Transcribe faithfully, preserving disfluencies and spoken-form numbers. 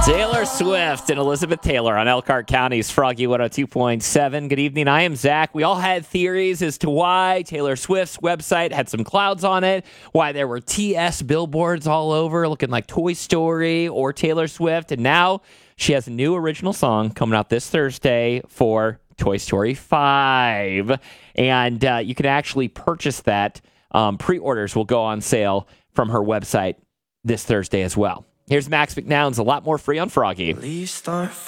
Taylor Swift and Elizabeth Taylor on Elkhart County's Froggy one oh two point seven. Good evening. I am Zach. We all had theories as to why Taylor Swift's website had some clouds on it, why there were T S billboards all over looking like Toy Story or Taylor Swift. And now she has a new original song coming out this Thursday for Toy Story five. And uh, you can actually purchase that. Um, pre-orders will go on sale from her website this Thursday as well. Here's Max McNown's A Lot More Free on Froggy.